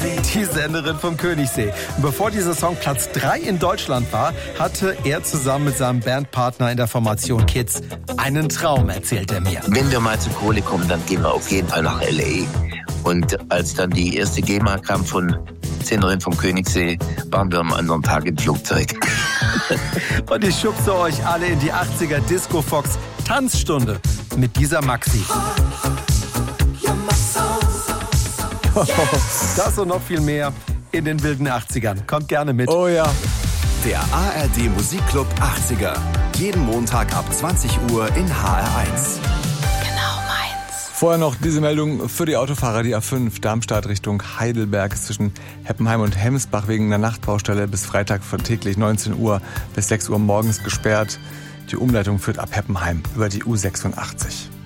Die Sängerin vom Königssee. Bevor dieser Song Platz 3 in Deutschland war, hatte er zusammen mit seinem Bandpartner in der Formation Kids einen Traum, erzählt er mir. Wenn wir mal zu Kohle kommen, dann gehen wir auf jeden Fall nach L.A. Und als dann die erste GEMA kam von Sängerin vom Königssee, waren wir am anderen Tag im Flugzeug. Und ich schubse euch alle in die 80er Disco Fox Tanzstunde mit dieser Maxi. Das und noch viel mehr in den wilden 80ern. Kommt gerne mit. Oh ja. Der ARD Musikclub 80er. Jeden Montag ab 20 Uhr in HR1. Vorher noch diese Meldung für die Autofahrer. Die A5 Darmstadt Richtung Heidelberg ist zwischen Heppenheim und Hemsbach wegen einer Nachtbaustelle bis Freitag von täglich 19 Uhr bis 6 Uhr morgens gesperrt. Die Umleitung führt ab Heppenheim über die U86.